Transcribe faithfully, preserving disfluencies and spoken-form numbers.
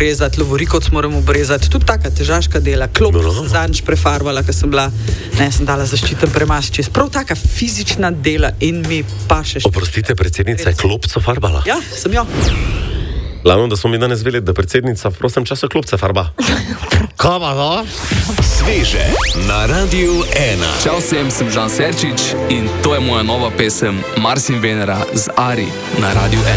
obrezati, lovorikoc moram obrezati, tudi taka težaška dela, klop no. sem zadnjič prefarbala, ker sem bila, ne, sem dala zaščiten premaz čez. Prav taka fizična dela in mi paše. Oprostite, predsednica je klopco farbala? Ja, sem jo. Glavno, da smo mi danes vedeli, da predsednica v prostem času klopce farba. Kama, no? Sveže na Radiu ena. Čau vsem, sem Žan Serčič in to je moja nova pesem Mars in Venera z Ari na Radiu ena.